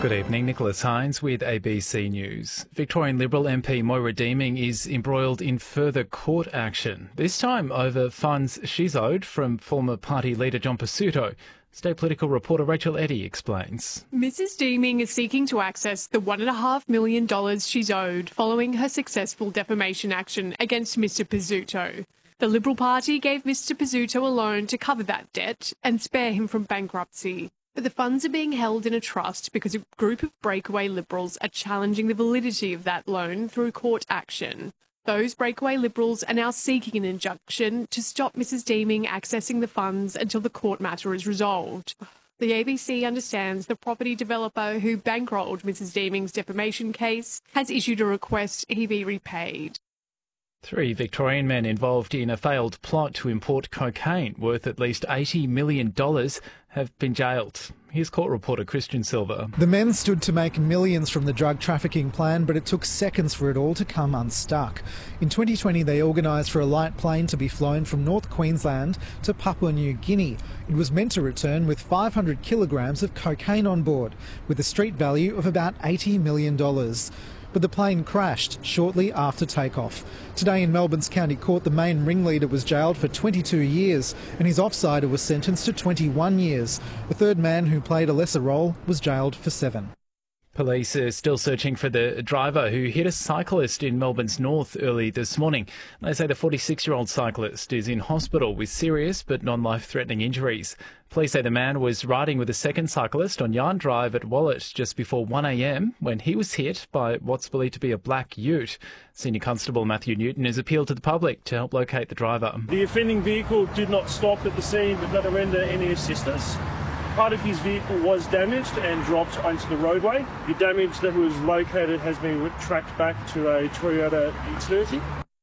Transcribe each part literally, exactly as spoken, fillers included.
Good evening, Nicholas Hines with A B C News. Victorian Liberal M P Moira Deeming is embroiled in further court action, this time over funds she's owed from former party leader John Pesutto. State political reporter Rachel Eddy explains. Missus Deeming is seeking to access the one point five million dollars she's owed following her successful defamation action against Mister Pesutto. The Liberal Party gave Mister Pesutto a loan to cover that debt and spare him from bankruptcy. But the funds are being held in a trust because a group of breakaway Liberals are challenging the validity of that loan through court action. Those breakaway Liberals are now seeking an injunction to stop Missus Deeming accessing the funds until the court matter is resolved. The A B C understands the property developer who bankrolled Missus Deeming's defamation case has issued a request he be repaid. Three Victorian men involved in a failed plot to import cocaine worth at least eighty million dollars have been jailed. Here's court reporter Christian Silver. The men stood to make millions from the drug trafficking plan, but it took seconds for it all to come unstuck. In twenty twenty, they organised for a light plane to be flown from North Queensland to Papua New Guinea. It was meant to return with five hundred kilograms of cocaine on board, with a street value of about eighty million dollars. But the plane crashed shortly after takeoff. Today in Melbourne's County Court, the main ringleader was jailed for twenty-two years and his offsider was sentenced to twenty-one years. The third man, who played a lesser role, was jailed for seven. Police are still searching for the driver who hit a cyclist in Melbourne's north early this morning. They say the forty-six-year-old cyclist is in hospital with serious but non-life-threatening injuries. Police say the man was riding with a second cyclist on Yarn Drive at Wallet just before one a m when he was hit by what's believed to be a black ute. Senior Constable Matthew Newton has appealed to the public to help locate the driver. The offending vehicle did not stop at the scene but not render any assistance. Part of his vehicle was damaged and dropped onto the roadway. The damage that was located has been tracked back to a Toyota E thirty.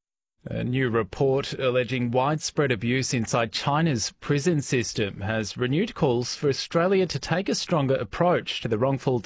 A new report alleging widespread abuse inside China's prison system has renewed calls for Australia to take a stronger approach to the wrongful